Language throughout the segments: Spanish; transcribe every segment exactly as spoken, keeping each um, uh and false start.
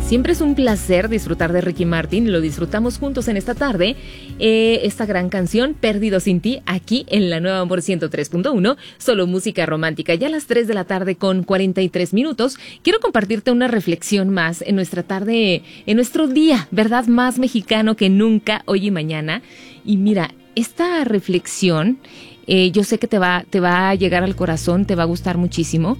Siempre es un placer disfrutar de Ricky Martin, lo disfrutamos juntos en esta tarde, eh, esta gran canción, Perdido sin ti, aquí en la Nueva Amor ciento tres punto uno, solo música romántica. Ya a las tres de la tarde con cuarenta y tres minutos, quiero compartirte una reflexión más en nuestra tarde, en nuestro día, ¿verdad? Más mexicano que nunca, hoy y mañana. Y mira, esta reflexión, eh, yo sé que te va, te va a llegar al corazón, te va a gustar muchísimo.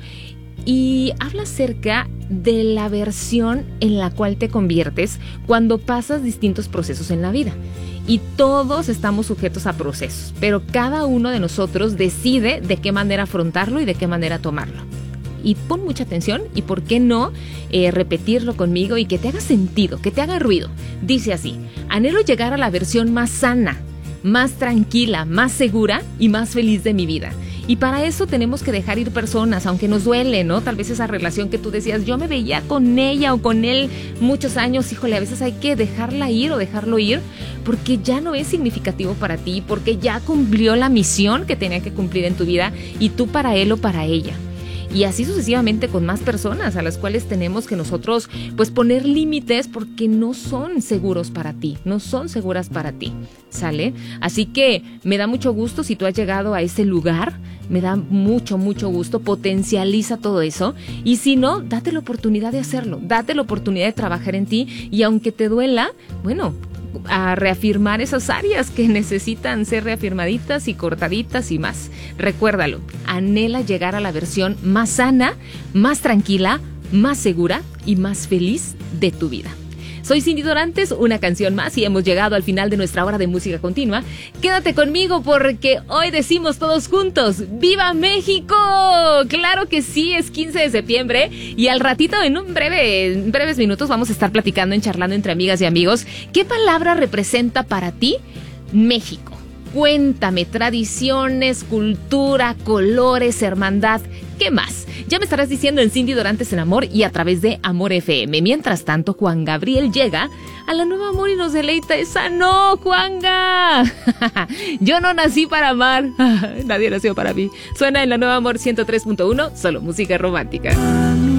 Y habla acerca de la versión en la cual te conviertes cuando pasas distintos procesos en la vida. Y todos estamos sujetos a procesos, pero cada uno de nosotros decide de qué manera afrontarlo y de qué manera tomarlo. Y pon mucha atención y por qué no eh, repetirlo conmigo y que te haga sentido, que te haga ruido. Dice así: anhelo llegar a la versión más sana, más tranquila, más segura y más feliz de mi vida. Y para eso tenemos que dejar ir personas, aunque nos duele, ¿no? Tal vez esa relación que tú decías, yo me veía con ella o con él muchos años, híjole, a veces hay que dejarla ir o dejarlo ir porque ya no es significativo para ti, porque ya cumplió la misión que tenía que cumplir en tu vida y tú para él o para ella. Y así sucesivamente con más personas a las cuales tenemos que nosotros pues poner límites porque no son seguros para ti, no son seguras para ti, ¿sale? Así que me da mucho gusto si tú has llegado a ese lugar, me da mucho, mucho gusto, potencializa todo eso y si no, date la oportunidad de hacerlo, date la oportunidad de trabajar en ti y aunque te duela, bueno, a reafirmar esas áreas que necesitan ser reafirmaditas y cortaditas y más. Recuérdalo, anhela llegar a la versión más sana, más tranquila, más segura y más feliz de tu vida. Soy Cindy Dorantes, una canción más y hemos llegado al final de nuestra hora de música continua. Quédate conmigo porque hoy decimos todos juntos, ¡Viva México! Claro que sí, es quince de septiembre y al ratito, en un breve, en breves minutos, vamos a estar platicando, en charlando entre amigas y amigos. ¿Qué palabra representa para ti México? Cuéntame, tradiciones, cultura, colores, hermandad, ¿qué más? Ya me estarás diciendo en Cindy Dorantes en Amor y a través de Amor F M. Mientras tanto, Juan Gabriel llega a la Nueva Amor y nos deleita esa no, Juanga. Yo no nací para amar. Nadie nació para mí. Suena en la Nueva Amor ciento tres punto uno, solo música romántica.